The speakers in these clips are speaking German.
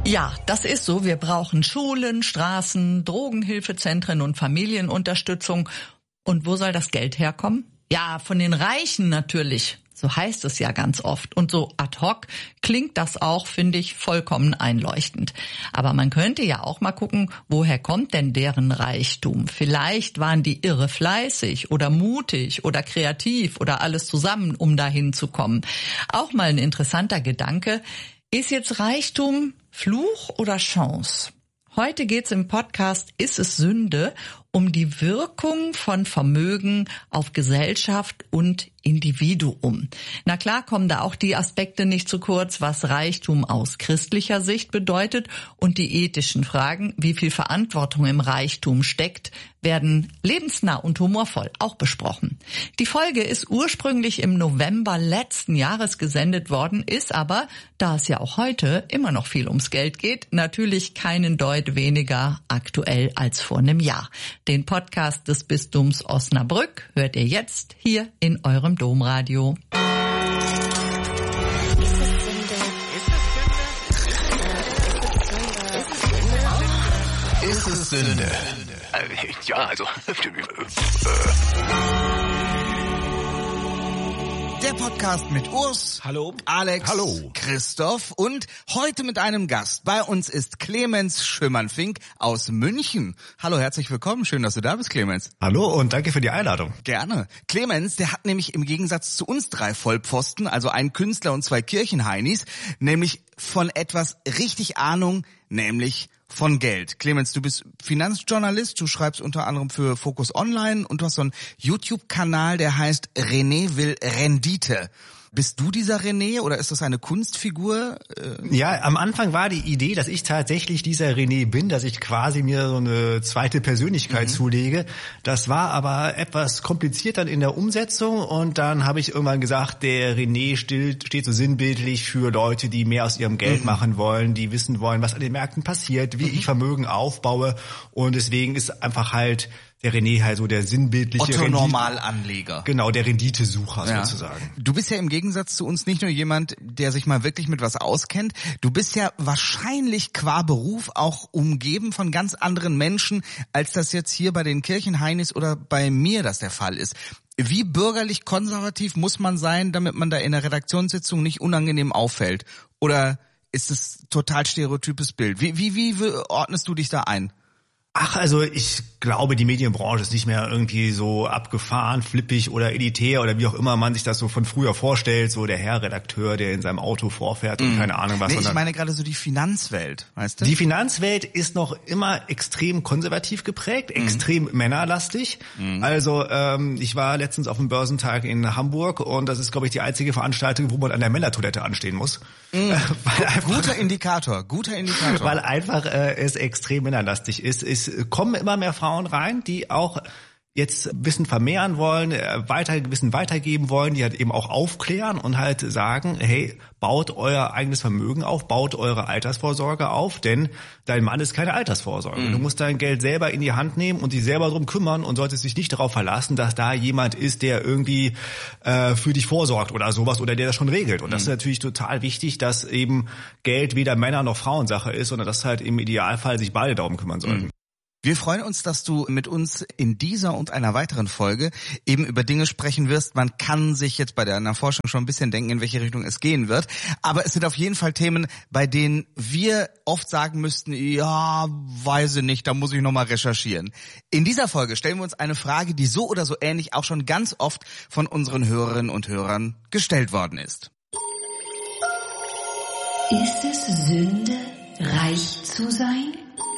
Ja, das ist so. Wir brauchen Schulen, Straßen, Drogenhilfezentren und Familienunterstützung. Und wo soll das Geld herkommen? Ja, von den Reichen natürlich. So heißt es ja ganz oft. Und so ad hoc klingt das auch, finde ich, vollkommen einleuchtend. Aber man könnte ja auch mal gucken, woher kommt denn deren Reichtum? Vielleicht waren die irre fleißig oder mutig oder kreativ oder alles zusammen, um dahin zu kommen. Auch mal ein interessanter Gedanke. Ist jetzt Reichtum Fluch oder Chance? Heute geht's im Podcast Ist es Sünde? Um die Wirkung von Vermögen auf Gesellschaft und Individuum. Na klar kommen da auch die Aspekte nicht zu kurz, was Reichtum aus christlicher Sicht bedeutet, und die ethischen Fragen, wie viel Verantwortung im Reichtum steckt, werden lebensnah und humorvoll auch besprochen. Die Folge ist ursprünglich im November letzten Jahres gesendet worden, ist aber, da es ja auch heute immer noch viel ums Geld geht, natürlich keinen Deut weniger aktuell als vor einem Jahr. Den Podcast des Bistums Osnabrück hört ihr jetzt hier in eurem Domradio. Ist es Sünde? Ja, also... Der Podcast mit Urs, hallo, Alex, hallo, Christoph und heute mit einem Gast. Bei uns ist Clemens Schümmernfink aus München. Hallo, herzlich willkommen. Schön, dass du da bist, Clemens. Hallo und danke für die Einladung. Gerne. Clemens, der hat nämlich im Gegensatz zu uns 3 Vollpfosten, also einen Künstler und 2 Kirchenheinis, nämlich von etwas richtig Ahnung, nämlich von Geld. Clemens, du bist Finanzjournalist, du schreibst unter anderem für Focus Online und du hast so einen YouTube-Kanal, der heißt René will Rendite. Bist du dieser René oder ist das eine Kunstfigur? Ja, am Anfang war die Idee, dass ich tatsächlich dieser René bin, dass ich quasi mir so eine zweite Persönlichkeit zulege. Das war aber etwas kompliziert dann in der Umsetzung und dann habe ich irgendwann gesagt, der René steht so sinnbildlich für Leute, die mehr aus ihrem Geld machen wollen, die wissen wollen, was an den Märkten passiert, wie ich Vermögen aufbaue, und deswegen ist einfach halt der René halt so der sinnbildliche Otto-Normalanleger. Genau, der Renditesucher sozusagen. Du bist ja im Gegensatz zu uns nicht nur jemand, der sich mal wirklich mit was auskennt. Du bist ja wahrscheinlich qua Beruf auch umgeben von ganz anderen Menschen, als das jetzt hier bei den Kirchenheinis oder bei mir das der Fall ist. Wie bürgerlich konservativ muss man sein, damit man da in der Redaktionssitzung nicht unangenehm auffällt? Oder ist es total stereotypes Bild? Wie ordnest du dich da ein? Ach, also ich glaube, die Medienbranche ist nicht mehr irgendwie so abgefahren, flippig oder elitär oder wie auch immer man sich das so von früher vorstellt, so der Herr Redakteur, der in seinem Auto vorfährt und keine Ahnung was. Nee, ich meine gerade so die Finanzwelt, weißt du? Die Finanzwelt ist noch immer extrem konservativ geprägt, extrem männerlastig. Also ich war letztens auf dem Börsentag in Hamburg und das ist, glaube ich, die einzige Veranstaltung, wo man an der Männertoilette anstehen muss. Guter Indikator. Weil einfach es extrem männerlastig ist. Es kommen immer mehr Frauen rein, die auch jetzt Wissen vermehren wollen, Wissen weitergeben wollen, die halt eben auch aufklären und halt sagen, hey, baut euer eigenes Vermögen auf, baut eure Altersvorsorge auf, denn dein Mann ist keine Altersvorsorge. Du musst dein Geld selber in die Hand nehmen und dich selber drum kümmern und solltest dich nicht darauf verlassen, dass da jemand ist, der irgendwie für dich vorsorgt oder sowas oder der das schon regelt. Und das ist natürlich total wichtig, dass eben Geld weder Männer- noch Frauensache ist, sondern dass halt im Idealfall sich beide darum kümmern sollten. Wir freuen uns, dass du mit uns in dieser und einer weiteren Folge eben über Dinge sprechen wirst. Man kann sich jetzt bei deiner Forschung schon ein bisschen denken, in welche Richtung es gehen wird. Aber es sind auf jeden Fall Themen, bei denen wir oft sagen müssten, ja, weiß ich nicht, da muss ich nochmal recherchieren. In dieser Folge stellen wir uns eine Frage, die so oder so ähnlich auch schon ganz oft von unseren Hörerinnen und Hörern gestellt worden ist. Ist es Sünde, reich zu sein?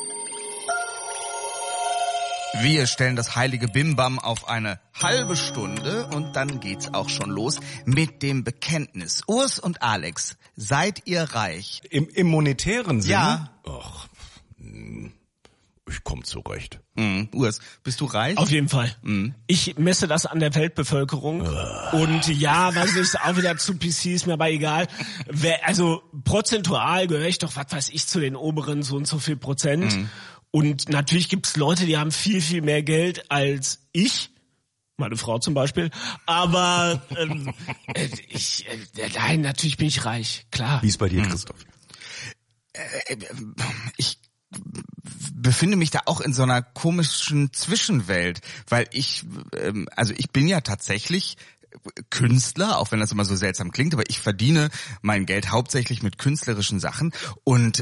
Wir stellen das heilige Bimbam auf eine halbe Stunde und dann geht's auch schon los mit dem Bekenntnis. Urs und Alex, seid ihr reich? Im monetären Sinn? Ja. Ach, ich komme zurecht. Urs, bist du reich? Auf jeden Fall. Ich messe das an der Weltbevölkerung. Und ja, weiß ich, ist auch wieder zu PC, ist mir aber egal. Also prozentual gehöre ich doch, was weiß ich, zu den oberen so und so viel Prozent. Und natürlich gibt's Leute, die haben viel, viel mehr Geld als ich. Meine Frau zum Beispiel. Aber nein, natürlich bin ich reich, klar. Wie ist bei dir, Christoph? ich befinde mich da auch in so einer komischen Zwischenwelt, weil ich bin ja tatsächlich Künstler, auch wenn das immer so seltsam klingt, aber ich verdiene mein Geld hauptsächlich mit künstlerischen Sachen und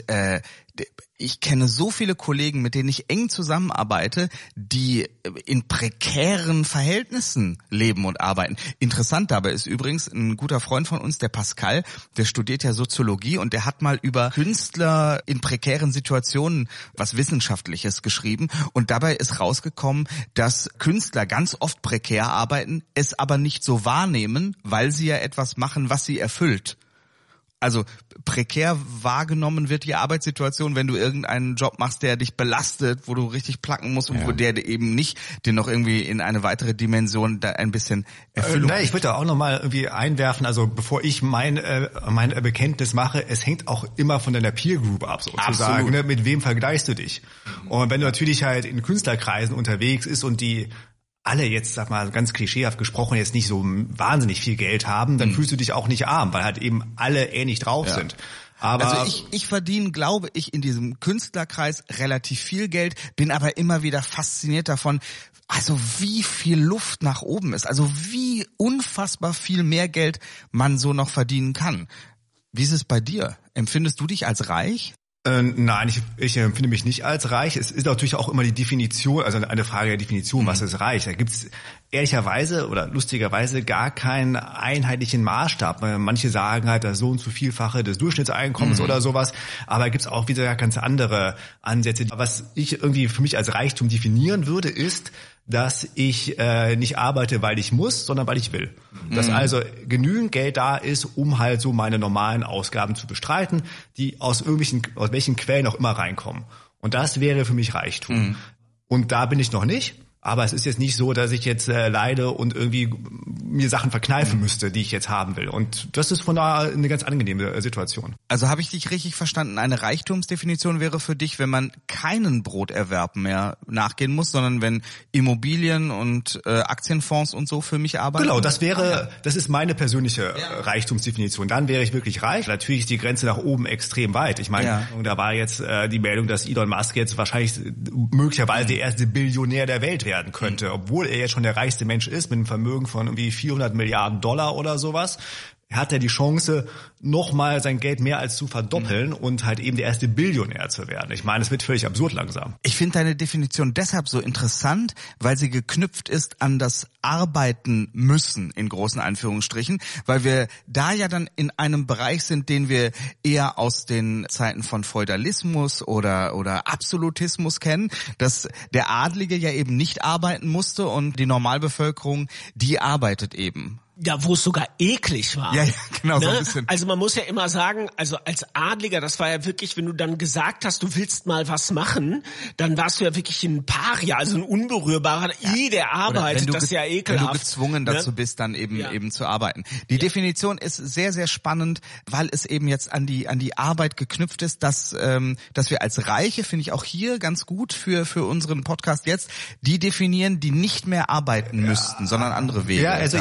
ich kenne so viele Kollegen, mit denen ich eng zusammenarbeite, die in prekären Verhältnissen leben und arbeiten. Interessant dabei ist übrigens ein guter Freund von uns, der Pascal, der studiert ja Soziologie und der hat mal über Künstler in prekären Situationen was Wissenschaftliches geschrieben und dabei ist rausgekommen, dass Künstler ganz oft prekär arbeiten, es aber nicht so wahrnehmen, weil sie ja etwas machen, was sie erfüllt. Also prekär wahrgenommen wird die Arbeitssituation, wenn du irgendeinen Job machst, der dich belastet, wo du richtig placken musst und wo der eben nicht dir noch irgendwie in eine weitere Dimension da ein bisschen Erfüllung. Ich würde da auch nochmal irgendwie einwerfen, also bevor ich mein Bekenntnis mache, es hängt auch immer von deiner Peer Group ab, sozusagen. Ne? Mit wem vergleichst du dich? Und wenn du natürlich halt in Künstlerkreisen unterwegs ist und die alle jetzt, sag mal, ganz klischeehaft gesprochen, jetzt nicht so wahnsinnig viel Geld haben, dann fühlst du dich auch nicht arm, weil halt eben alle ähnlich drauf sind. Aber also ich verdiene, glaube ich, in diesem Künstlerkreis relativ viel Geld, bin aber immer wieder fasziniert davon, also wie viel Luft nach oben ist, also wie unfassbar viel mehr Geld man so noch verdienen kann. Wie ist es bei dir? Empfindest du dich als reich? Nein, ich empfinde mich nicht als reich. Es ist natürlich auch immer die Definition, also eine Frage der Definition, was ist reich. Da gibt's ehrlicherweise oder lustigerweise gar keinen einheitlichen Maßstab. Manche sagen halt das so und so Vielfache des Durchschnittseinkommens oder sowas, aber gibt's auch wieder ganz andere Ansätze. Was ich irgendwie für mich als Reichtum definieren würde, ist, dass ich nicht arbeite, weil ich muss, sondern weil ich will. Dass also genügend Geld da ist, um halt so meine normalen Ausgaben zu bestreiten, die aus welchen Quellen auch immer reinkommen. Und das wäre für mich Reichtum. Und da bin ich noch nicht. Aber es ist jetzt nicht so, dass ich jetzt leide und irgendwie mir Sachen verkneifen müsste, die ich jetzt haben will. Und das ist von da eine ganz angenehme Situation. Also habe ich dich richtig verstanden, eine Reichtumsdefinition wäre für dich, wenn man keinen Broterwerb mehr nachgehen muss, sondern wenn Immobilien und Aktienfonds und so für mich arbeiten? Genau, das ist meine persönliche Reichtumsdefinition. Dann wäre ich wirklich reich. Natürlich ist die Grenze nach oben extrem weit. Ich meine, da war jetzt die Meldung, dass Elon Musk jetzt wahrscheinlich möglicherweise der erste Billionär der Welt werden könnte, obwohl er jetzt schon der reichste Mensch ist mit einem Vermögen von irgendwie 400 Milliarden Dollar oder sowas. Hat er die Chance, nochmal sein Geld mehr als zu verdoppeln und halt eben der erste Billionär zu werden. Ich meine, es wird völlig absurd langsam. Ich finde deine Definition deshalb so interessant, weil sie geknüpft ist an das Arbeiten müssen, in großen Anführungsstrichen, weil wir da ja dann in einem Bereich sind, den wir eher aus den Zeiten von Feudalismus oder Absolutismus kennen, dass der Adlige ja eben nicht arbeiten musste und die Normalbevölkerung, die arbeitet eben. Ja, wo es sogar eklig war. Ja, genau, so ein ne? bisschen. Also man muss ja immer sagen, also als Adliger, das war ja wirklich, wenn du dann gesagt hast, du willst mal was machen, dann warst du ja wirklich ein Paria, also ein Unberührbarer. Der arbeitet, das ist ja ekelhaft. Wenn du gezwungen dazu bist, dann eben zu arbeiten. Die Definition ist sehr, sehr spannend, weil es eben jetzt an die Arbeit geknüpft ist, dass wir als Reiche, finde ich auch hier ganz gut für unseren Podcast jetzt, die definieren, die nicht mehr arbeiten müssten, sondern andere Wege. Ja, also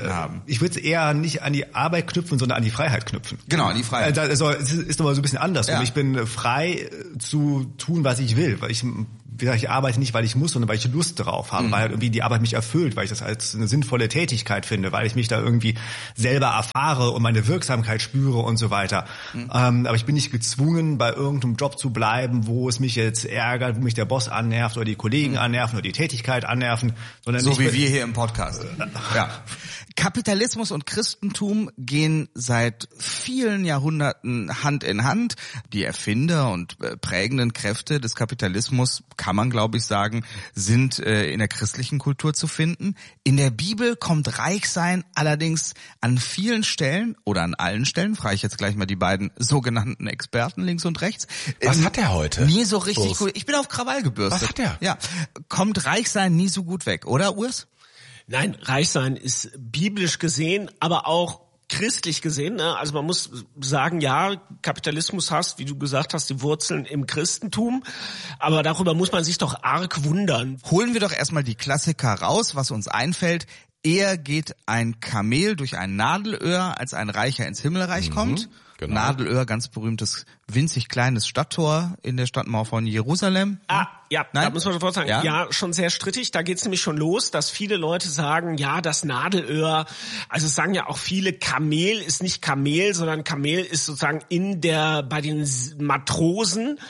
ich würde eher nicht an die Arbeit knüpfen, sondern an die Freiheit knüpfen. Genau, an die Freiheit. Also es ist nochmal so ein bisschen anders. Ja. Ich bin frei zu tun, was ich will. Weil ich arbeite nicht, weil ich muss, sondern weil ich Lust drauf habe, weil irgendwie die Arbeit mich erfüllt, weil ich das als eine sinnvolle Tätigkeit finde, weil ich mich da irgendwie selber erfahre und meine Wirksamkeit spüre und so weiter. Aber ich bin nicht gezwungen, bei irgendeinem Job zu bleiben, wo es mich jetzt ärgert, wo mich der Boss annervt oder die Kollegen annerven oder die Tätigkeit annerven, sondern so wie wir hier im Podcast. Ja. Kapitalismus und Christentum gehen seit vielen Jahrhunderten Hand in Hand. Die Erfinder und prägenden Kräfte des Kapitalismus, kann man glaube ich sagen, sind in der christlichen Kultur zu finden. In der Bibel kommt Reichsein allerdings an vielen Stellen oder an allen Stellen, frage ich jetzt gleich mal die beiden sogenannten Experten links und rechts. Was hat der heute? Nie so richtig cool. Ich bin auf Krawall gebürstet. Was hat der? Ja, kommt Reichsein nie so gut weg, oder Urs? Nein, Reichsein ist biblisch gesehen, aber auch christlich gesehen. Ne? Also man muss sagen, ja, Kapitalismus hast, wie du gesagt hast, die Wurzeln im Christentum. Aber darüber muss man sich doch arg wundern. Holen wir doch erstmal die Klassiker raus, was uns einfällt. Eher geht ein Kamel durch ein Nadelöhr, als ein Reicher ins Himmelreich kommt. Genau. Nadelöhr, ganz berühmtes, winzig kleines Stadttor in der Stadtmauer von Jerusalem. Ja, Nein? da muss man sofort sagen, ja, schon sehr strittig. Da geht's nämlich schon los, dass viele Leute sagen, ja, das Nadelöhr, also es sagen ja auch viele, Kamel ist nicht Kamel, sondern Kamel ist sozusagen bei den Matrosen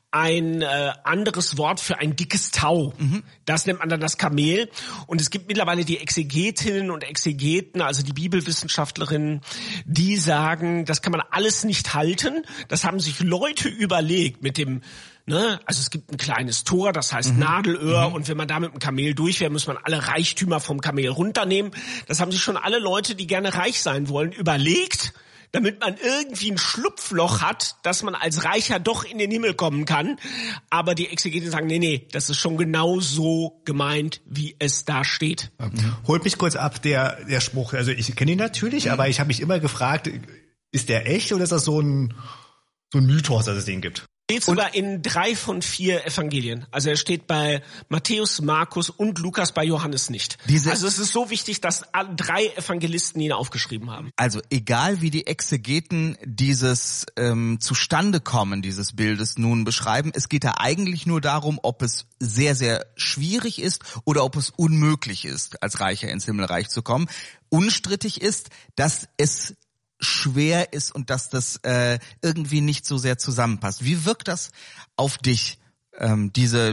ein anderes Wort für ein dickes Tau. Das nennt man dann das Kamel. Und es gibt mittlerweile die Exegetinnen und Exegeten, also die Bibelwissenschaftlerinnen, die sagen, das kann man alles nicht halten. Das haben sich Leute überlegt mit dem, also es gibt ein kleines Tor, das heißt Nadelöhr, und wenn man da mit dem Kamel durch wäre, muss man alle Reichtümer vom Kamel runternehmen. Das haben sich schon alle Leute, die gerne reich sein wollen, überlegt, damit man irgendwie ein Schlupfloch hat, dass man als Reicher doch in den Himmel kommen kann. Aber die Exegeten sagen, nee, das ist schon genau so gemeint, wie es da steht. Holt mich kurz ab, der Spruch. Also ich kenne ihn natürlich, aber ich habe mich immer gefragt, ist der echt oder ist das so ein Mythos, dass es den gibt? Steht sogar in 3 von 4 Evangelien. Also er steht bei Matthäus, Markus und Lukas, bei Johannes nicht. Also es ist so wichtig, dass 3 Evangelisten ihn aufgeschrieben haben. Also egal wie die Exegeten dieses Zustandekommen dieses Bildes nun beschreiben, es geht da eigentlich nur darum, ob es sehr, sehr schwierig ist oder ob es unmöglich ist, als Reicher ins Himmelreich zu kommen. Unstrittig ist, dass es schwer ist und dass das irgendwie nicht so sehr zusammenpasst. Wie wirkt das auf dich, dieser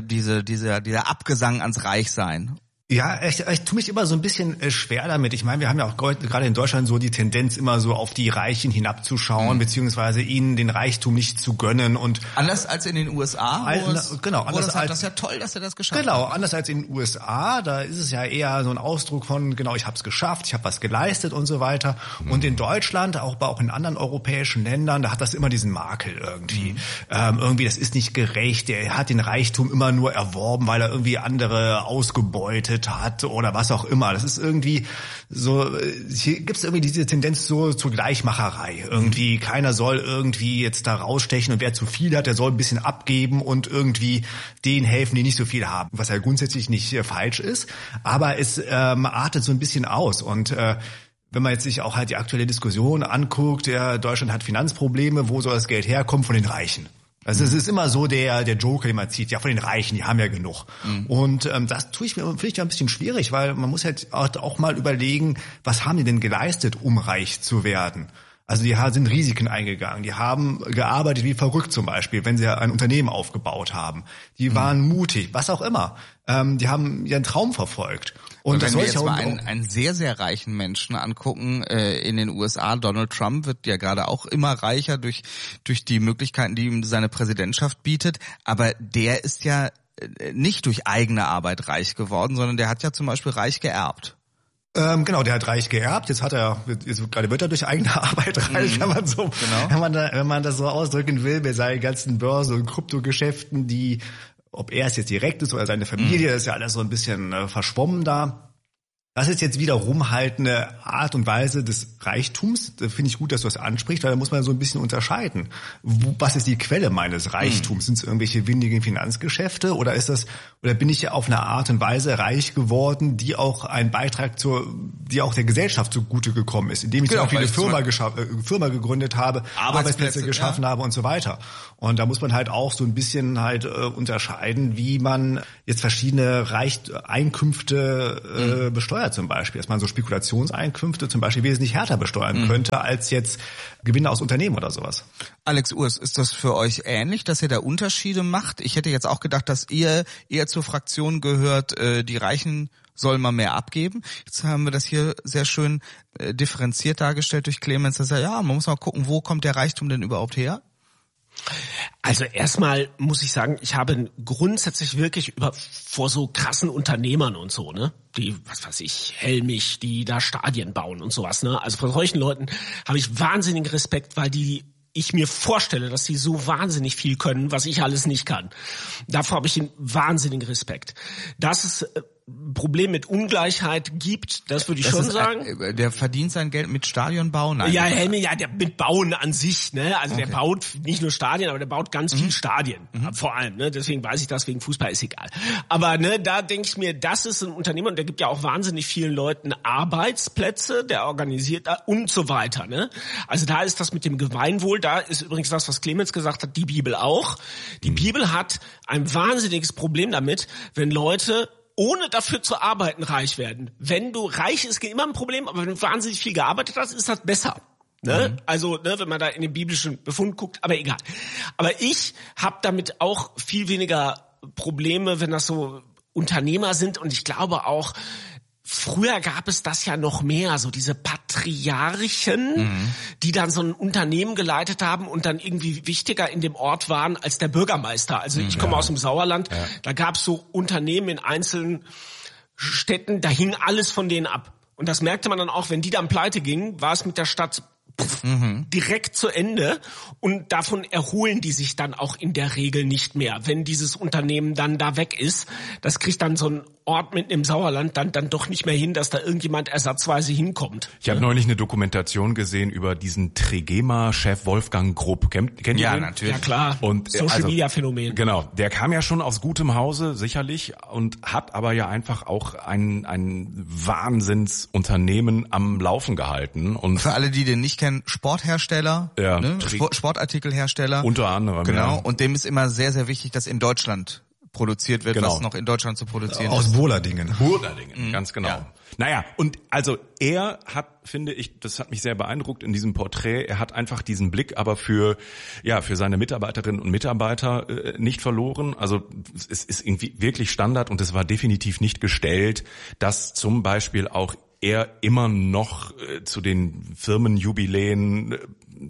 Abgesang ans Reichsein? Ja, ich tue mich immer so ein bisschen schwer damit. Ich meine, wir haben ja auch gerade in Deutschland so die Tendenz, immer so auf die Reichen hinabzuschauen, beziehungsweise ihnen den Reichtum nicht zu gönnen. Und anders als in den USA? Anders das ist ja toll, dass er das geschafft hat. Genau, anders als in den USA, da ist es ja eher so ein Ausdruck von, ich habe es geschafft, ich habe was geleistet und so weiter. Und in Deutschland, auch in anderen europäischen Ländern, da hat das immer diesen Makel irgendwie. Irgendwie, das ist nicht gerecht, er hat den Reichtum immer nur erworben, weil er irgendwie andere ausgebeutet hat oder was auch immer. Das ist irgendwie so, hier gibt es irgendwie diese Tendenz so zur Gleichmacherei. Irgendwie, keiner soll irgendwie jetzt da rausstechen und wer zu viel hat, der soll ein bisschen abgeben und irgendwie denen helfen, die nicht so viel haben. Was ja grundsätzlich nicht falsch ist, aber es artet so ein bisschen aus und wenn man jetzt sich auch halt die aktuelle Diskussion anguckt, Deutschland hat Finanzprobleme, wo soll das Geld herkommen? Von den Reichen. Also es ist immer so der Joker, den man zieht, ja von den Reichen, die haben ja genug. Und das finde ich ja ein bisschen schwierig, weil man muss halt auch mal überlegen, was haben die denn geleistet, um reich zu werden? Also die sind Risiken eingegangen, die haben gearbeitet wie verrückt zum Beispiel, wenn sie ein Unternehmen aufgebaut haben. Die waren mutig, was auch immer. Die haben ihren Traum verfolgt. Und wenn wir jetzt mal einen sehr, sehr reichen Menschen angucken, in den USA, Donald Trump wird ja gerade auch immer reicher durch die Möglichkeiten, die ihm seine Präsidentschaft bietet. Aber der ist ja nicht durch eigene Arbeit reich geworden, sondern der hat ja zum Beispiel reich geerbt. Genau, der hat reich geerbt. Jetzt gerade wird er durch eigene Arbeit reich, wenn man das so ausdrücken will, mit seinen ganzen Börsen- und Kryptogeschäften, ob er es jetzt direkt ist oder seine Familie, das ist ja alles so ein bisschen verschwommen da. Das ist jetzt wiederum halt eine Art und Weise des Reichtums. Da finde ich gut, dass du das ansprichst, weil da muss man so ein bisschen unterscheiden. Was ist die Quelle meines Reichtums? Sind es irgendwelche windigen Finanzgeschäfte oder bin ich auf eine Art und Weise reich geworden, die auch ein Beitrag die auch der Gesellschaft zugute gekommen ist, indem ich zum Beispiel eine Firma gegründet habe, Arbeitsplätze geschaffen habe und so weiter. Und da muss man halt auch so ein bisschen halt unterscheiden, wie man jetzt verschiedene Einkünfte besteuert zum Beispiel. Dass man so Spekulationseinkünfte zum Beispiel wesentlich härter besteuern könnte als jetzt Gewinne aus Unternehmen oder sowas. Alex Urs, ist das für euch ähnlich, dass ihr da Unterschiede macht? Ich hätte jetzt auch gedacht, dass ihr eher zur Fraktion gehört, die Reichen sollen mal mehr abgeben. Jetzt haben wir das hier sehr schön differenziert dargestellt durch Clemens, dass man muss mal gucken, wo kommt der Reichtum denn überhaupt her? Also erstmal muss ich sagen, ich habe grundsätzlich wirklich vor so krassen Unternehmern und so, ne, die, was weiß ich, Helmich, die da Stadien bauen und sowas, ne, also vor solchen Leuten habe ich wahnsinnigen Respekt, weil ich mir vorstelle, dass sie so wahnsinnig viel können, was ich alles nicht kann. Davor habe ich einen wahnsinnigen Respekt. Dass es Problem mit Ungleichheit gibt, das würde ich schon sagen. Der verdient sein Geld mit Stadionbau? Nein. Ja, Helming, ja, der mit Bauen an sich, ne? Also der baut nicht nur Stadien, aber der baut ganz viel Stadien, vor allem, ne? Deswegen weiß ich das, wegen Fußball ist egal. Aber ne, da denke ich mir, das ist ein Unternehmer und der gibt ja auch wahnsinnig vielen Leuten Arbeitsplätze, der organisiert da und so weiter, ne? Also da ist das mit dem Gemeinwohl, da ist übrigens das, was Clemens gesagt hat, die Bibel auch. Die Bibel hat ein wahnsinniges Problem damit, wenn Leute ohne dafür zu arbeiten reich werden. Wenn du reich ist immer ein Problem, aber wenn du wahnsinnig viel gearbeitet hast, ist das besser. Ne? Also, ne, wenn man da in den biblischen Befund guckt, aber egal. Aber ich habe damit auch viel weniger Probleme, wenn das so Unternehmer sind und ich glaube auch, früher gab es das ja noch mehr, so diese Patriarchen, die dann so ein Unternehmen geleitet haben und dann irgendwie wichtiger in dem Ort waren als der Bürgermeister. Also ich komme aus dem Sauerland, da gab es so Unternehmen in einzelnen Städten, da hing alles von denen ab. Und das merkte man dann auch, wenn die dann pleite gingen, war es mit der Stadt direkt zu Ende und davon erholen die sich dann auch in der Regel nicht mehr, wenn dieses Unternehmen dann da weg ist. Das kriegt dann so ein Ort mitten im Sauerland dann doch nicht mehr hin, dass da irgendjemand ersatzweise hinkommt. Ich habe neulich eine Dokumentation gesehen über diesen Trigema-Chef Wolfgang Grupp. Kennt ihr den? Ja, natürlich. Ja klar, Und Social-Media-Phänomen. Genau, der kam ja schon aus gutem Hause, sicherlich, und hat aber ja einfach auch ein Wahnsinnsunternehmen am Laufen gehalten. Und für alle, die den nicht kennen, Sporthersteller, Ja, ne? Sportartikelhersteller. unter anderem, Genau, ja. und dem ist immer sehr, sehr wichtig, dass in Deutschland produziert wird, Genau. was noch in Deutschland zu produzieren Aus ist. Burladingen. Burladingen, ganz genau. Ja. Naja, und also er hat, finde ich, das hat mich sehr beeindruckt in diesem Porträt, er hat einfach diesen Blick aber für seine Mitarbeiterinnen und Mitarbeiter nicht verloren. Also es ist irgendwie wirklich Standard und es war definitiv nicht gestellt, dass zum Beispiel auch er immer noch zu den Firmenjubiläen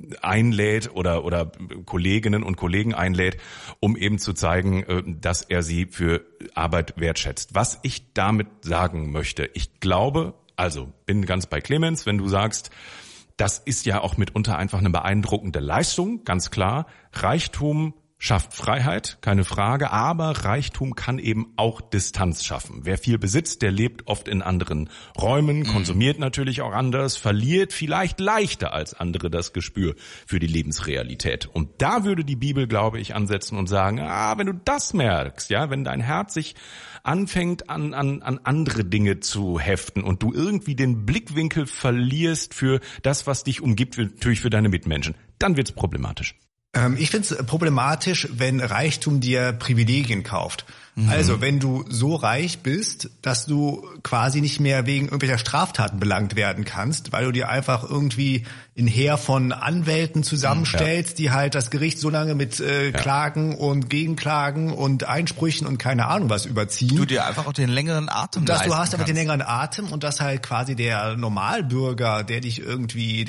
einlädt oder Kolleginnen und Kollegen einlädt, um eben zu zeigen, dass er sie für Arbeit wertschätzt. Was ich damit sagen möchte, ich glaube, also bin ganz bei Clemens, wenn du sagst, das ist ja auch mitunter einfach eine beeindruckende Leistung, ganz klar. Reichtum schafft Freiheit, keine Frage, aber Reichtum kann eben auch Distanz schaffen. Wer viel besitzt, der lebt oft in anderen Räumen, konsumiert natürlich auch anders, verliert vielleicht leichter als andere das Gespür für die Lebensrealität. Und da würde die Bibel, glaube ich, ansetzen und sagen, wenn du das merkst, ja, wenn dein Herz sich anfängt an andere Dinge zu heften und du irgendwie den Blickwinkel verlierst für das, was dich umgibt, natürlich für deine Mitmenschen, dann wird's problematisch. Ich finde es problematisch, wenn Reichtum dir Privilegien kauft. Also wenn du so reich bist, dass du quasi nicht mehr wegen irgendwelcher Straftaten belangt werden kannst, weil du dir einfach irgendwie ein Heer von Anwälten zusammenstellst, die halt das Gericht so lange mit Klagen und Gegenklagen und Einsprüchen und keine Ahnung was überziehen. Du dir einfach auch den längeren Atem Dass du leisten hast aber den kannst. längeren Atem und dass halt quasi der Normalbürger, der dich irgendwie,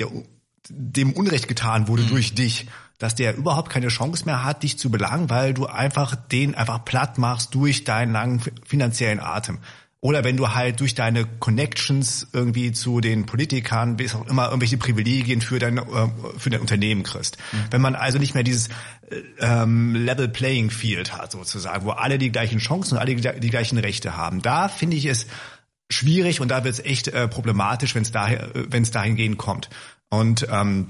dem Unrecht getan wurde durch dich, dass der überhaupt keine Chance mehr hat, dich zu belangen, weil du den einfach platt machst durch deinen langen finanziellen Atem. Oder wenn du halt durch deine Connections irgendwie zu den Politikern, bis auch immer, irgendwelche Privilegien für dein Unternehmen kriegst. Wenn man also nicht mehr dieses Level Playing Field hat, sozusagen, wo alle die gleichen Chancen und alle die gleichen Rechte haben. Da finde ich es schwierig und da wird es echt problematisch, wenn es dahingehend kommt. Und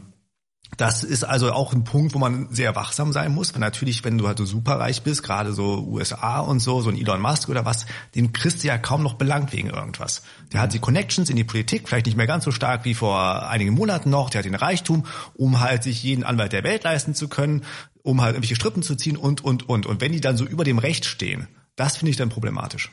das ist also auch ein Punkt, wo man sehr wachsam sein muss, weil natürlich, wenn du halt so superreich bist, gerade so USA und so ein Elon Musk oder was, den kriegst du ja kaum noch belangt wegen irgendwas. Der hat die Connections in die Politik, vielleicht nicht mehr ganz so stark wie vor einigen Monaten noch, der hat den Reichtum, um halt sich jeden Anwalt der Welt leisten zu können, um halt irgendwelche Strippen zu ziehen und. Und wenn die dann so über dem Recht stehen, das finde ich dann problematisch.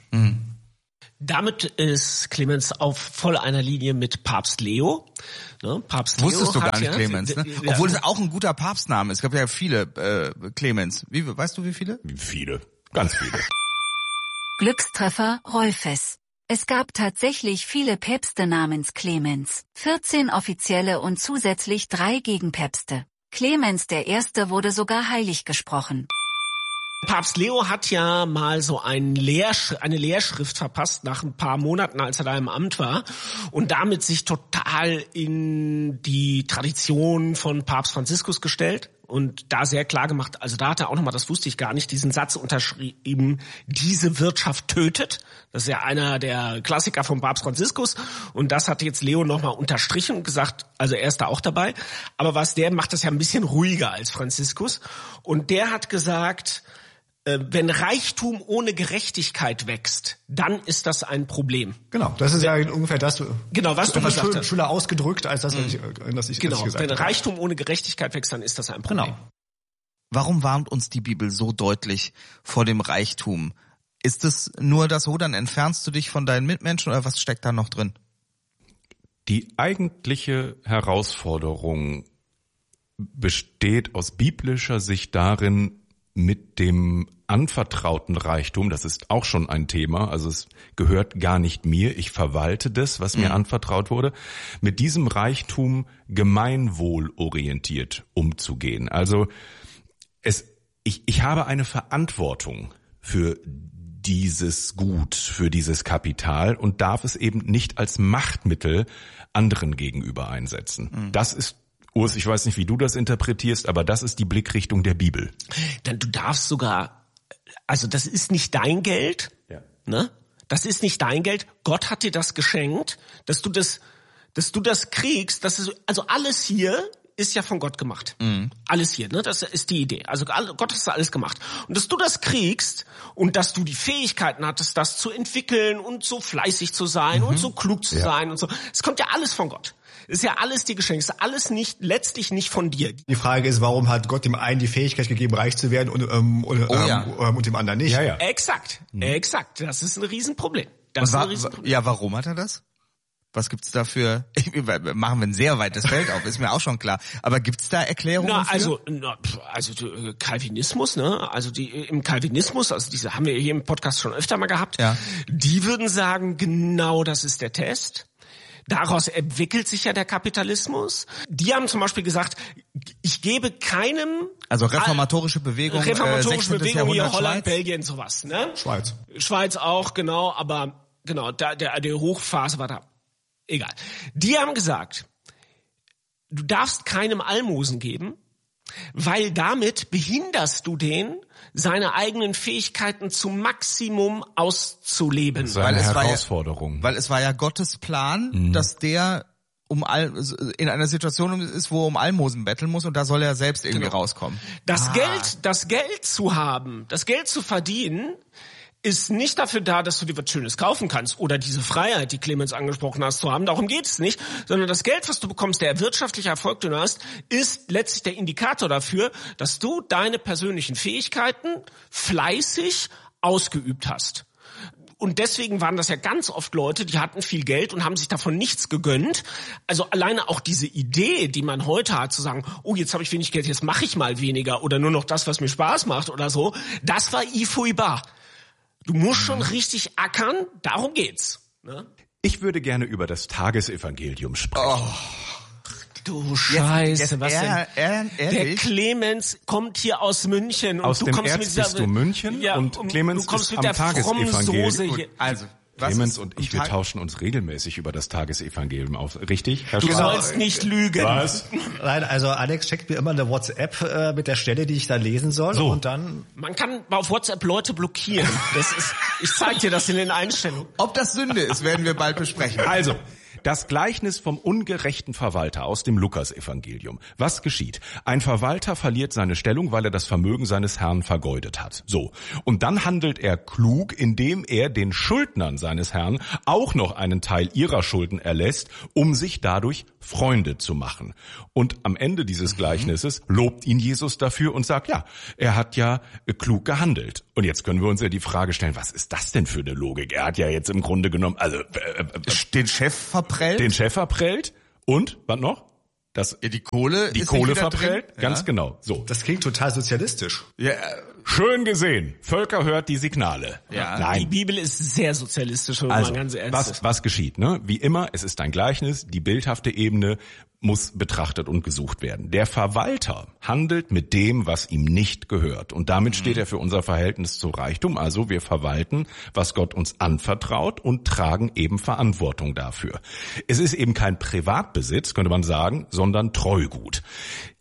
Damit ist Clemens auf voll einer Linie mit Papst Leo. Ne? Papst Leo Wusstest du gar hat nicht, Clemens, ne? Ja, Obwohl es auch ein guter Papstname ist. Es gab ja viele Clemens. Weißt du, wie viele? Viele, ganz viele. Glückstreffer Rolfes. Es gab tatsächlich viele Päpste namens Clemens, 14 offizielle und zusätzlich 3 Gegenpäpste. Clemens I. wurde sogar heilig gesprochen. Papst Leo hat ja mal so eine Lehrschrift verpasst nach ein paar Monaten, als er da im Amt war und damit sich total in die Tradition von Papst Franziskus gestellt und da sehr klar gemacht, also da hat er auch nochmal, das wusste ich gar nicht, diesen Satz unterschrieben, diese Wirtschaft tötet. Das ist ja einer der Klassiker von Papst Franziskus und das hat jetzt Leo nochmal unterstrichen und gesagt, also er ist da auch dabei. Aber der macht das ja ein bisschen ruhiger als Franziskus und der hat gesagt, wenn Reichtum ohne Gerechtigkeit wächst, dann ist das ein Problem. Genau, das ist ja ungefähr das. Genau, was du gesagt hast. Schöner ausgedrückt als das, was ich Genau, gesagt wenn habe. Reichtum ohne Gerechtigkeit wächst, dann ist das ein Problem. Genau. Warum warnt uns die Bibel so deutlich vor dem Reichtum? Ist es nur das, dann entfernst du dich von deinen Mitmenschen oder was steckt da noch drin? Die eigentliche Herausforderung besteht aus biblischer Sicht darin, mit dem anvertrauten Reichtum, das ist auch schon ein Thema, also es gehört gar nicht mir, ich verwalte das, was mir anvertraut wurde, mit diesem Reichtum gemeinwohlorientiert umzugehen. Also ich habe eine Verantwortung für dieses Gut, für dieses Kapital und darf es eben nicht als Machtmittel anderen gegenüber einsetzen. Das ist, Urs, ich weiß nicht, wie du das interpretierst, aber das ist die Blickrichtung der Bibel. Denn du darfst sogar, also das ist nicht dein Geld, ne? Das ist nicht dein Geld. Gott hat dir das geschenkt, dass du das kriegst. Also alles hier ist ja von Gott gemacht. Alles hier, ne? Das ist die Idee. Also Gott hat alles gemacht. Und dass du das kriegst und dass du die Fähigkeiten hattest, das zu entwickeln und so fleißig zu sein und so klug zu sein und so. Es kommt ja alles von Gott. Ist ja alles dir geschenkt, ist alles letztlich nicht von dir. Die Frage ist, warum hat Gott dem einen die Fähigkeit gegeben, reich zu werden und dem anderen nicht? Ja. Exakt. Das ist ein Riesenproblem. Warum hat er das? Was gibt's da für, machen wir ein sehr weites Feld auf, ist mir auch schon klar. Aber gibt's da Erklärungen für? Also Calvinismus, ne? Also im Calvinismus, also diese haben wir hier im Podcast schon öfter mal gehabt. Ja. Die würden sagen, genau das ist der Test. Daraus entwickelt sich ja der Kapitalismus. Die haben zum Beispiel gesagt, ich gebe keinem... Also reformatorische Bewegung, hier Holland, Schweiz. Belgien, sowas, ne? Schweiz auch, genau, aber genau, die Hochphase war da. Egal. Die haben gesagt, du darfst keinem Almosen geben, weil damit behinderst du den, seine eigenen Fähigkeiten zum Maximum auszuleben. Das ist eine Herausforderung. Weil es war ja Gottes Plan, dass der in einer Situation ist, wo er um Almosen betteln muss und da soll er selbst irgendwie rauskommen. Das Geld zu haben, das Geld zu verdienen, ist nicht dafür da, dass du dir was Schönes kaufen kannst oder diese Freiheit, die Clemens angesprochen hast, zu haben. Darum geht es nicht, sondern das Geld, was du bekommst, der wirtschaftliche Erfolg, den du hast, ist letztlich der Indikator dafür, dass du deine persönlichen Fähigkeiten fleißig ausgeübt hast. Und deswegen waren das ja ganz oft Leute, die hatten viel Geld und haben sich davon nichts gegönnt. Also alleine auch diese Idee, die man heute hat, zu sagen, oh, jetzt habe ich wenig Geld, jetzt mache ich mal weniger oder nur noch das, was mir Spaß macht oder so, das war ifuibar. Du musst schon richtig ackern, darum geht's. Ne? Ich würde gerne über das Tagesevangelium sprechen. Oh. Du Scheiße, was denn? Der Clemens kommt hier aus München. Und aus du dem kommst Erzbistum München und Clemens du kommst ist mit am der frommen Soße hier. Also, Clemens und ich, wir tauschen uns regelmäßig über das Tagesevangelium aus. Richtig? Herr Du Schwarz? sollst nicht lügen. Was? Nein, also Alex checkt mir immer eine WhatsApp mit der Stelle, die ich da lesen soll. So. Und dann... Man kann auf WhatsApp Leute blockieren. Ich zeig dir das in den Einstellungen. Ob das Sünde ist, werden wir bald besprechen. Also, das Gleichnis vom ungerechten Verwalter aus dem Lukasevangelium. Was geschieht? Ein Verwalter verliert seine Stellung, weil er das Vermögen seines Herrn vergeudet hat. So. Und dann handelt er klug, indem er den Schuldnern seines Herrn auch noch einen Teil ihrer Schulden erlässt, um sich dadurch Freunde zu machen. Und am Ende dieses Gleichnisses lobt ihn Jesus dafür und sagt, ja, er hat ja klug gehandelt. Und jetzt können wir uns ja die Frage stellen, was ist das denn für eine Logik? Er hat ja jetzt im Grunde genommen, also den Chef verprellt und, was noch? Die Kohle verprellt, drin. Ganz genau. So. Das klingt total sozialistisch. Ja. Schön gesehen. Völker hört die Signale. Ja. Nein. Die Bibel ist sehr sozialistisch, wenn man ganz ernst ist. Was geschieht, ne? Wie immer, es ist ein Gleichnis, die bildhafte Ebene muss betrachtet und gesucht werden. Der Verwalter handelt mit dem, was ihm nicht gehört. Und damit steht er für unser Verhältnis zu Reichtum. Also wir verwalten, was Gott uns anvertraut und tragen eben Verantwortung dafür. Es ist eben kein Privatbesitz, könnte man sagen, sondern Treugut.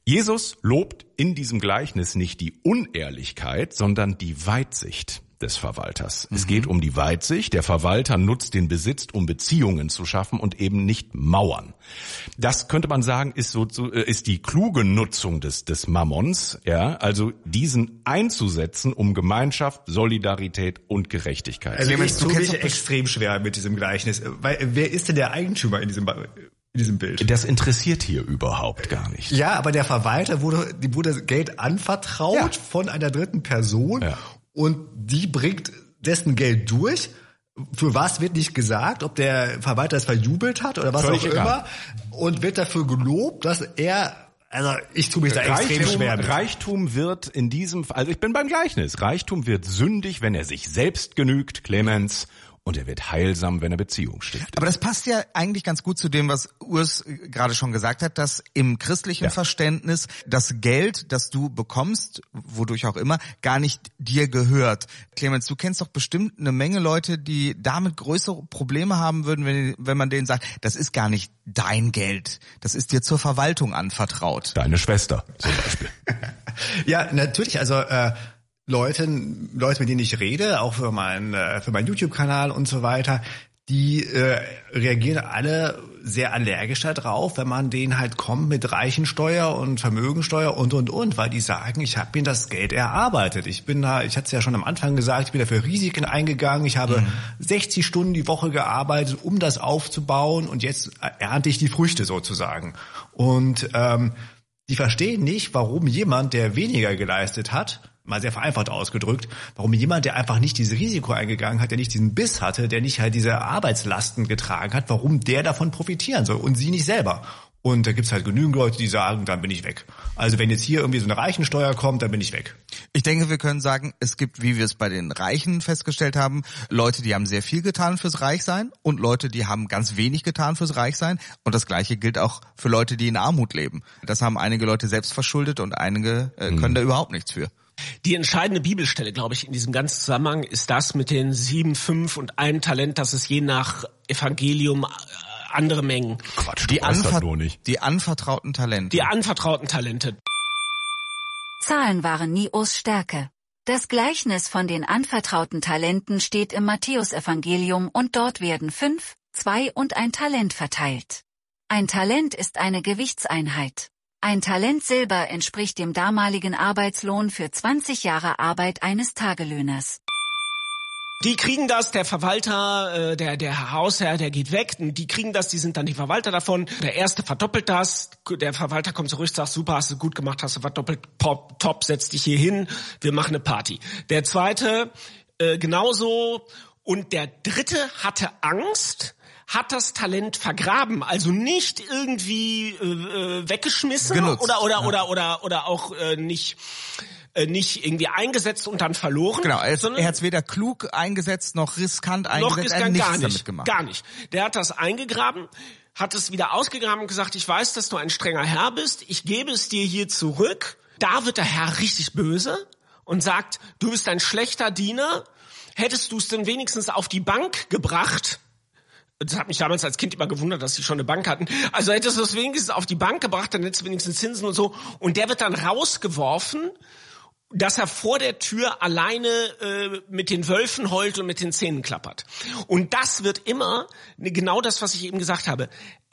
Jesus lobt in diesem Gleichnis nicht die Unehrlichkeit, sondern die Weitsicht des Verwalters. Es geht um die Weitsicht. Der Verwalter nutzt den Besitz, um Beziehungen zu schaffen und eben nicht Mauern. Das könnte man sagen, ist die kluge Nutzung des Mammons, ja, also diesen einzusetzen, um Gemeinschaft, Solidarität und Gerechtigkeit. Also ich tue mich extrem schwer mit diesem Gleichnis, weil wer ist denn der Eigentümer in diesem Bild? Das interessiert hier überhaupt gar nicht. Ja, aber der Verwalter wurde Geld anvertraut von einer dritten Person. Ja. Und die bringt dessen Geld durch. Für was wird nicht gesagt, ob der Verwalter es verjubelt hat oder was völlig auch immer. Und wird dafür gelobt, dass ich tue mich da extrem schwer mit. Reichtum wird in diesem Fall, also ich bin beim Gleichnis, Reichtum wird sündig, wenn er sich selbst genügt, Clemens. Und er wird heilsam, wenn er Beziehung stiftet. Aber das passt ja eigentlich ganz gut zu dem, was Urs gerade schon gesagt hat, dass im christlichen Verständnis das Geld, das du bekommst, wodurch auch immer, gar nicht dir gehört. Clemens, du kennst doch bestimmt eine Menge Leute, die damit größere Probleme haben würden, wenn man denen sagt, das ist gar nicht dein Geld, das ist dir zur Verwaltung anvertraut. Deine Schwester zum Beispiel. Ja, natürlich, also Leute, mit denen ich rede, auch für meinen YouTube-Kanal und so weiter, die reagieren alle sehr allergisch darauf, wenn man denen halt kommt mit Reichensteuer und Vermögensteuer und, weil die sagen, ich habe mir das Geld erarbeitet. Ich hatte es ja schon am Anfang gesagt, ich bin dafür Risiken eingegangen, ich habe 60 Stunden die Woche gearbeitet, um das aufzubauen und jetzt ernte ich die Früchte sozusagen. Und die verstehen nicht, warum jemand, der weniger geleistet hat, mal sehr vereinfacht ausgedrückt, warum jemand, der einfach nicht dieses Risiko eingegangen hat, der nicht diesen Biss hatte, der nicht halt diese Arbeitslasten getragen hat, warum der davon profitieren soll und sie nicht selber. Und da gibt's halt genügend Leute, die sagen, dann bin ich weg. Also wenn jetzt hier irgendwie so eine Reichensteuer kommt, dann bin ich weg. Ich denke, wir können sagen, es gibt, wie wir es bei den Reichen festgestellt haben, Leute, die haben sehr viel getan fürs Reichsein und Leute, die haben ganz wenig getan fürs Reichsein. Und das Gleiche gilt auch für Leute, die in Armut leben. Das haben einige Leute selbst verschuldet und einige können da überhaupt nichts für. Die entscheidende Bibelstelle, glaube ich, in diesem ganzen Zusammenhang ist das mit den 7, 5 und 1 Talent, dass es je nach Evangelium andere Mengen. Quatsch, die anvertrauten Talente. Die anvertrauten Talente. Zahlen waren nie Urs Stärke. Das Gleichnis von den anvertrauten Talenten steht im Matthäusevangelium und dort werden 5, 2 und 1 Talent verteilt. Ein Talent ist eine Gewichtseinheit. Ein Talent Silber entspricht dem damaligen Arbeitslohn für 20 Jahre Arbeit eines Tagelöhners. Die kriegen das, der Verwalter, der Hausherr, der geht weg, die kriegen das, die sind dann die Verwalter davon. Der erste verdoppelt das, der Verwalter kommt zurück, sagt, super, hast du gut gemacht, hast du verdoppelt, top, setz dich hier hin, wir machen eine Party. Der zweite genauso und der dritte hatte Angst, hat das Talent vergraben, also nicht irgendwie weggeschmissen oder auch nicht irgendwie eingesetzt und dann verloren. Genau, er hat es weder klug eingesetzt noch riskant eingesetzt, er hat nichts damit gemacht. Gar nicht. Der hat das eingegraben, hat es wieder ausgegraben und gesagt, ich weiß, dass du ein strenger Herr bist, ich gebe es dir hier zurück. Da wird der Herr richtig böse und sagt, du bist ein schlechter Diener, hättest du es denn wenigstens auf die Bank gebracht. Das hat mich damals als Kind immer gewundert, dass sie schon eine Bank hatten. Also hättest du es wenigstens auf die Bank gebracht, dann hättest du wenigstens Zinsen und so. Und der wird dann rausgeworfen, dass er vor der Tür alleine mit den Wölfen heult und mit den Zähnen klappert. Und das wird immer genau das, was ich eben gesagt habe.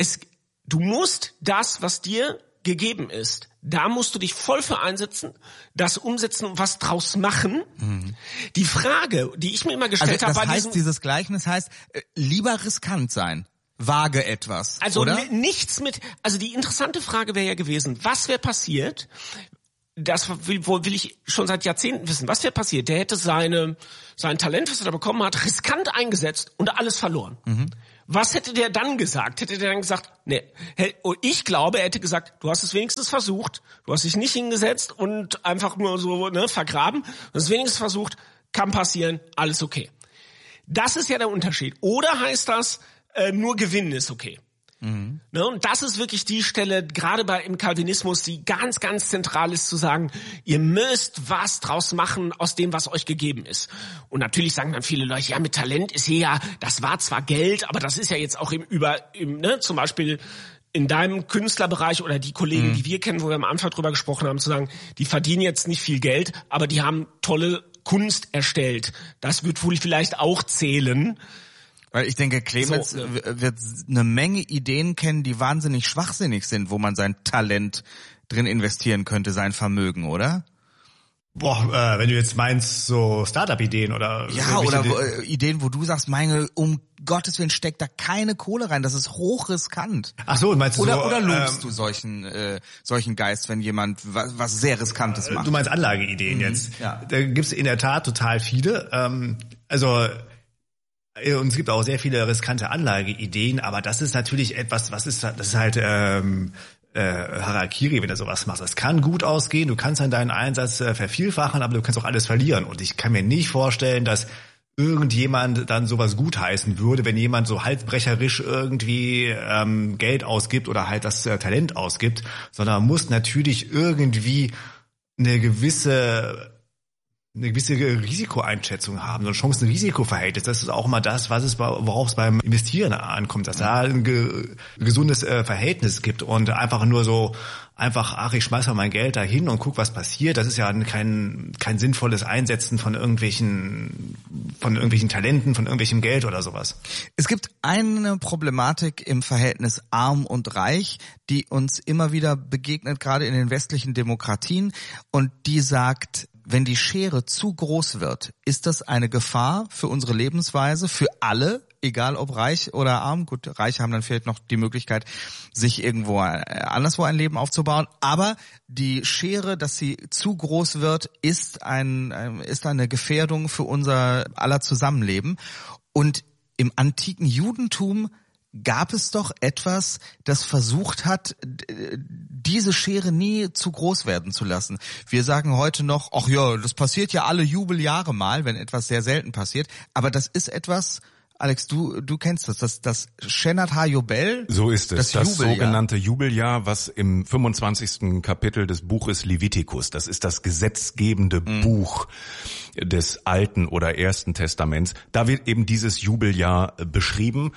Du musst das, was dir gegeben ist, da musst du dich voll für einsetzen, das umsetzen und was draus machen. Mhm. Die Frage, die ich mir immer gestellt habe, war dieses Gleichnis heißt, lieber riskant sein. Wage etwas, oder? Also die interessante Frage wäre ja gewesen, was wäre passiert? Das will ich schon seit Jahrzehnten wissen. Was wäre passiert? Der hätte sein Talent, was er da bekommen hat, riskant eingesetzt und alles verloren. Mhm. Was hätte der dann gesagt? Hätte der dann gesagt, nee, ich glaube, er hätte gesagt, du hast es wenigstens versucht, du hast dich nicht hingesetzt und einfach nur so vergraben, du hast es wenigstens versucht, kann passieren, alles okay. Das ist ja der Unterschied. Oder heißt das, nur gewinnen ist okay? Mhm. Ne, und das ist wirklich die Stelle, gerade im Calvinismus, die ganz, ganz zentral ist, zu sagen, ihr müsst was draus machen aus dem, was euch gegeben ist. Und natürlich sagen dann viele Leute, ja, mit Talent ist das war zwar Geld, aber das ist ja jetzt auch zum Beispiel in deinem Künstlerbereich oder die Kollegen, die wir kennen, wo wir am Anfang drüber gesprochen haben, zu sagen, die verdienen jetzt nicht viel Geld, aber die haben tolle Kunst erstellt. Das wird wohl vielleicht auch zählen. Weil ich denke, Clemens wird eine Menge Ideen kennen, die wahnsinnig schwachsinnig sind, wo man sein Talent drin investieren könnte, sein Vermögen, oder? Boah, wenn du jetzt meinst, so Startup-Ideen oder... Ja, oder Ideen, wo du sagst, meine, um Gottes Willen steckt da keine Kohle rein, das ist hochriskant. Ach so, meinst du oder lobst du solchen Geist, wenn jemand was sehr Riskantes macht? Du meinst Anlageideen jetzt. Ja. Da gibt's in der Tat total viele. Und es gibt auch sehr viele riskante Anlageideen, aber das ist natürlich etwas, das ist halt Harakiri, wenn du sowas machst. Das kann gut ausgehen, du kannst dann deinen Einsatz vervielfachen, aber du kannst auch alles verlieren. Und ich kann mir nicht vorstellen, dass irgendjemand dann sowas gutheißen würde, wenn jemand so halsbrecherisch irgendwie Geld ausgibt oder halt das Talent ausgibt, sondern man muss natürlich irgendwie eine gewisse Risikoeinschätzung haben, so ein Chancen-Risiko-Verhältnis. Das ist auch immer das, worauf es beim Investieren ankommt, dass da ein gesundes Verhältnis gibt und einfach nur so ich schmeiß mal mein Geld dahin und guck, was passiert. Das ist ja kein sinnvolles Einsetzen von irgendwelchen Talenten, von irgendwelchem Geld oder sowas. Es gibt eine Problematik im Verhältnis arm und reich, die uns immer wieder begegnet, gerade in den westlichen Demokratien, und die sagt, wenn die Schere zu groß wird, ist das eine Gefahr für unsere Lebensweise, für alle, egal ob reich oder arm. Gut, Reiche haben dann vielleicht noch die Möglichkeit, sich irgendwo anderswo ein Leben aufzubauen. Aber die Schere, dass sie zu groß wird, ist eine Gefährdung für unser aller Zusammenleben. Und im antiken Judentum gab es doch etwas, das versucht hat, diese Schere nie zu groß werden zu lassen. Wir sagen heute noch, ach ja, das passiert ja alle Jubeljahre mal, wenn etwas sehr selten passiert. Aber das ist etwas, Alex, du kennst das Shenat HaYobel. So ist es, das Jubeljahr. Sogenannte Jubeljahr, was im 25. Kapitel des Buches Levitikus, das ist das gesetzgebende Buch des Alten oder Ersten Testaments, da wird eben dieses Jubeljahr beschrieben.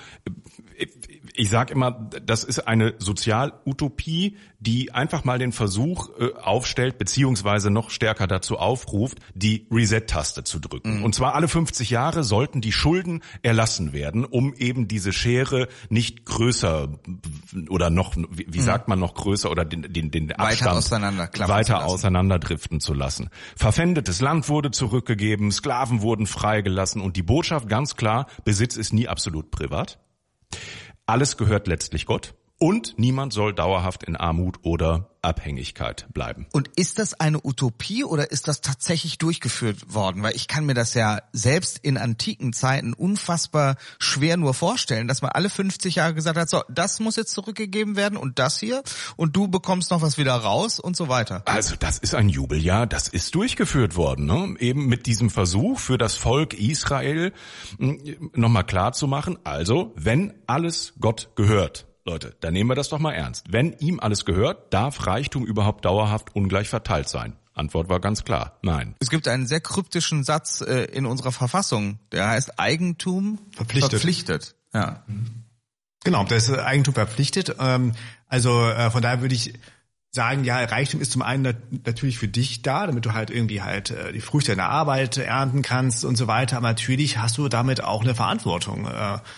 Ich sage immer, das ist eine Sozialutopie, die einfach mal den Versuch aufstellt, beziehungsweise noch stärker dazu aufruft, die Reset-Taste zu drücken. Und zwar alle 50 Jahre sollten die Schulden erlassen werden, um eben diese Schere nicht größer oder noch, wie sagt man, noch größer oder den Abstand weiter auseinanderdriften zu lassen. Verpfändetes Land wurde zurückgegeben, Sklaven wurden freigelassen und die Botschaft ganz klar, Besitz ist nie absolut privat. Alles gehört letztlich Gott und niemand soll dauerhaft in Armut oder Abhängigkeit bleiben. Und ist das eine Utopie oder ist das tatsächlich durchgeführt worden? Weil ich kann mir das ja selbst in antiken Zeiten unfassbar schwer nur vorstellen, dass man alle 50 Jahre gesagt hat, so, das muss jetzt zurückgegeben werden und das hier und du bekommst noch was wieder raus und so weiter. Also das ist ein Jubeljahr, das ist durchgeführt worden, ne? Eben mit diesem Versuch für das Volk Israel nochmal klar zu machen, also wenn alles Gott gehört, Leute, dann nehmen wir das doch mal ernst. Wenn ihm alles gehört, darf Reichtum überhaupt dauerhaft ungleich verteilt sein? Antwort war ganz klar, nein. Es gibt einen sehr kryptischen Satz in unserer Verfassung, der heißt Eigentum verpflichtet. Ja. Genau, das ist Eigentum verpflichtet. Von daher würde ich sagen, ja, Reichtum ist zum einen natürlich für dich da, damit du halt irgendwie halt die Früchte deiner Arbeit ernten kannst und so weiter. Aber natürlich hast du damit auch eine Verantwortung,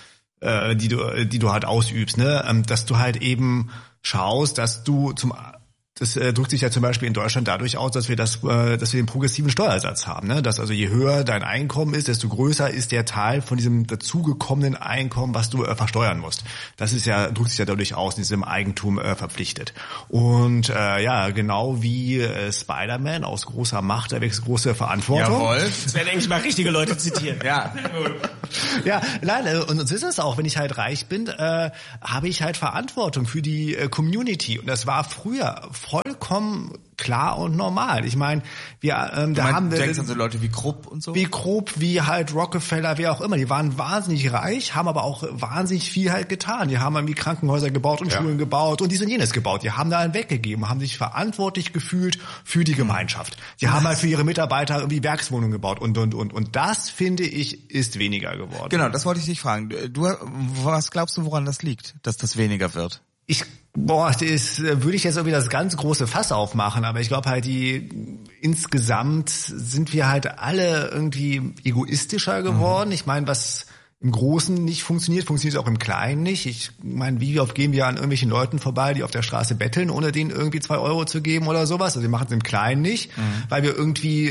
die du halt ausübst, ne, dass du halt eben schaust, dass du das drückt sich ja zum Beispiel in Deutschland dadurch aus, dass wir den progressiven Steuersatz haben, ne, dass also je höher dein Einkommen ist, desto größer ist der Teil von diesem dazugekommenen Einkommen, was du versteuern musst. Das drückt sich ja dadurch aus, in diesem Eigentum verpflichtet. Und genau wie Spider-Man, aus großer Macht erwächst große Verantwortung. Jawohl. Das werden eigentlich mal richtige Leute zitieren. Ja. Ja, nein, und so ist es auch, wenn ich halt reich bin, habe ich halt Verantwortung für die Community. Und das war früher vollkommen klar und normal. Ich meine, du denkst an so Leute wie Krupp und so? Wie Krupp, wie halt Rockefeller, wer auch immer. Die waren wahnsinnig reich, haben aber auch wahnsinnig viel halt getan. Die haben irgendwie Krankenhäuser gebaut und Schulen gebaut und dies und jenes gebaut. Die haben da einen weggegeben, haben sich verantwortlich gefühlt für die Gemeinschaft. Die haben halt für ihre Mitarbeiter irgendwie Werkswohnungen gebaut und. Und das, finde ich, ist weniger geworden. Genau, das wollte ich dich fragen. Was glaubst du, woran das liegt, dass das weniger wird? Das würde ich jetzt irgendwie das ganz große Fass aufmachen, aber ich glaube halt, insgesamt sind wir halt alle irgendwie egoistischer geworden. Ich meine, was im Großen nicht funktioniert auch im Kleinen nicht. Ich meine, wie oft gehen wir an irgendwelchen Leuten vorbei, die auf der Straße betteln, ohne denen irgendwie 2 Euro zu geben oder sowas. Also wir machen es im Kleinen nicht, weil wir irgendwie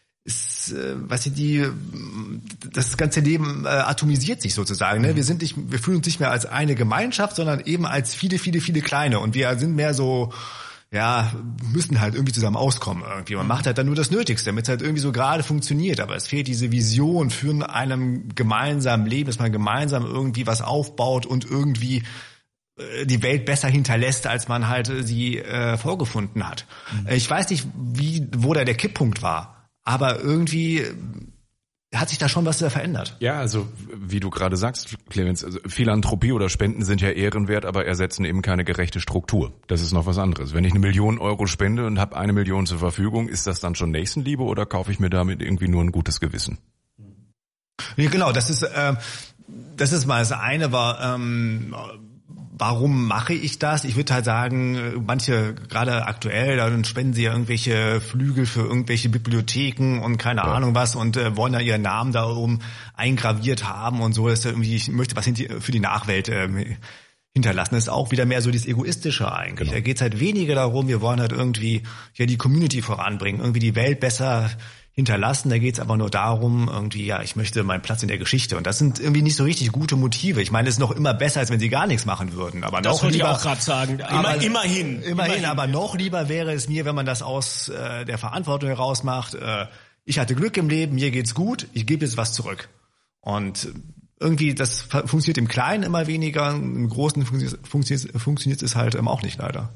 das ganze Leben atomisiert sich sozusagen. Ne? Wir fühlen uns nicht mehr als eine Gemeinschaft, sondern eben als viele, viele, viele kleine. Und wir sind mehr so, müssen halt irgendwie zusammen auskommen irgendwie. Man macht halt dann nur das Nötigste, damit es halt irgendwie so gerade funktioniert. Aber es fehlt diese Vision für einem gemeinsamen Leben, dass man gemeinsam irgendwie was aufbaut und irgendwie die Welt besser hinterlässt, als man halt sie vorgefunden hat. Ich weiß nicht, wo da der Kipppunkt war. Aber irgendwie hat sich da schon was verändert. Ja, also wie du gerade sagst, Clemens, also Philanthropie oder Spenden sind ja ehrenwert, aber ersetzen eben keine gerechte Struktur. Das ist noch was anderes. Wenn ich 1 Million Euro spende und habe 1 Million zur Verfügung, ist das dann schon Nächstenliebe oder kaufe ich mir damit irgendwie nur ein gutes Gewissen? Ja, genau, das ist mal das eine, war warum mache ich das? Ich würde halt sagen, manche, gerade aktuell, dann spenden sie ja irgendwelche Flügel für irgendwelche Bibliotheken und keine Ahnung was und wollen da ihren Namen da oben eingraviert haben und so. Dass irgendwie, ich möchte was für die Nachwelt hinterlassen. Das ist auch wieder mehr so dieses Egoistische eigentlich. Da geht's halt weniger darum, wir wollen halt irgendwie die Community voranbringen, irgendwie die Welt besser hinterlassen. Da geht's aber nur darum, irgendwie, ich möchte meinen Platz in der Geschichte. Und das sind irgendwie nicht so richtig gute Motive. Ich meine, es ist noch immer besser, als wenn sie gar nichts machen würden. Aber das noch wollte lieber, ich auch gerade sagen. Immerhin. Aber noch lieber wäre es mir, wenn man das aus der Verantwortung heraus macht. Ich hatte Glück im Leben, mir geht's gut, ich gebe jetzt was zurück. Und irgendwie, das funktioniert im Kleinen immer weniger, im Großen funktioniert es halt auch nicht, leider.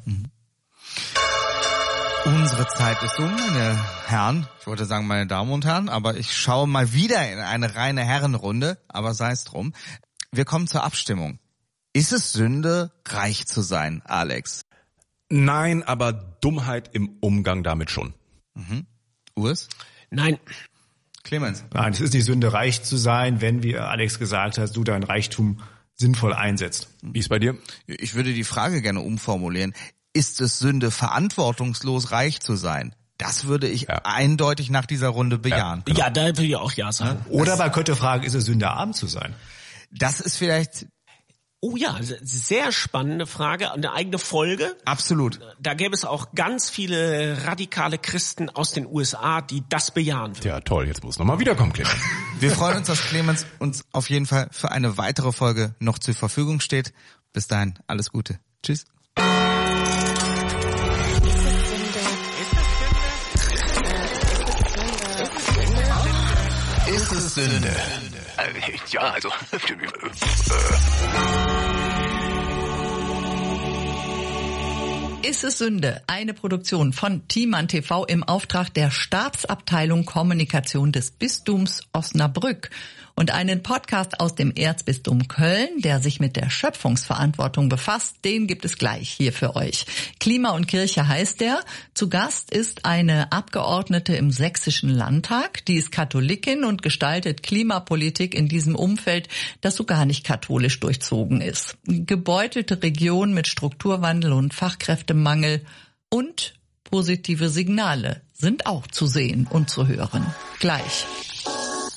Unsere Zeit ist meine Herren. Ich wollte sagen, meine Damen und Herren, aber ich schaue mal wieder in eine reine Herrenrunde, aber sei es drum. Wir kommen zur Abstimmung. Ist es Sünde, reich zu sein, Alex? Nein, aber Dummheit im Umgang damit schon. Urs? Nein. Clemens? Nein, es ist nicht Sünde, reich zu sein, wenn, wie Alex gesagt hat, du dein Reichtum sinnvoll einsetzt. Wie ist bei dir? Ich würde die Frage gerne umformulieren. Ist es Sünde, verantwortungslos reich zu sein? Das würde ich eindeutig nach dieser Runde bejahen. Genau. Ja, da würde ich auch ja sagen. Oder man könnte fragen, ist es Sünde, arm zu sein? Das ist vielleicht... Oh ja, sehr spannende Frage, eine eigene Folge. Absolut. Da gäbe es auch ganz viele radikale Christen aus den USA, die das bejahen würden. Ja, toll, jetzt muss nochmal wiederkommen, Clemens. Wir freuen uns, dass Clemens uns auf jeden Fall für eine weitere Folge noch zur Verfügung steht. Bis dahin, alles Gute. Tschüss. Ist es Sünde? Ja, also... Ist es Sünde? Eine Produktion von Thiemann TV im Auftrag der Stabsabteilung Kommunikation des Bistums Osnabrück und einen Podcast aus dem Erzbistum Köln, der sich mit der Schöpfungsverantwortung befasst, den gibt es gleich hier für euch. Klima und Kirche heißt der. Zu Gast ist eine Abgeordnete im Sächsischen Landtag, die ist Katholikin und gestaltet Klimapolitik in diesem Umfeld, das so gar nicht katholisch durchzogen ist. Gebeutelte Region mit Strukturwandel und Fachkräftemangel und positive Signale sind auch zu sehen und zu hören. Gleich.